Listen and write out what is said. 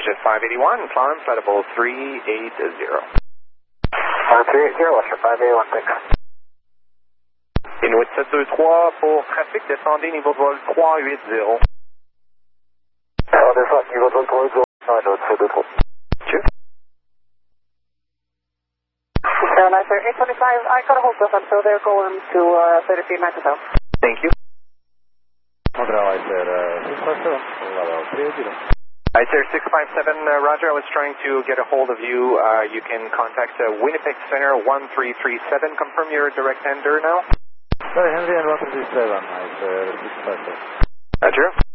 Jet 581, climb, flight level 380. 380, Western 581, thanks. Inuit 723 pour trafic, descendez niveau de vol 380. On descend niveau de vol 380, Inuit 723. Cheers. Nice, sir. 825, I got a hold of them, so they're going to 30 feet north of south. Thank you. Icer 657, Icer 657, Roger, I was trying to get a hold of you. You can contact Winnipeg Center 1337. Confirm your direct tender now. Sorry, Henry and 137, Icer 657. Roger.